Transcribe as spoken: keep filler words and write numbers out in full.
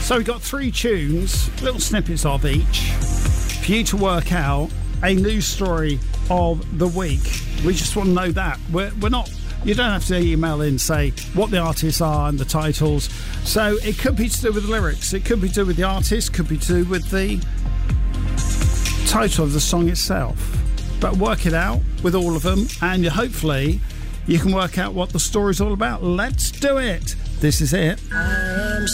So we've got three tunes, little snippets of each, for you to work out a news story of the week. We just want to know that. We're, we're not... You don't have to email in, say, what the artists are and the titles. So it could be to do with the lyrics. It could be to do with the artist. Could be to do with the title of the song itself. But work it out with all of them, and hopefully you can work out what the story's all about. Let's do it. This is it.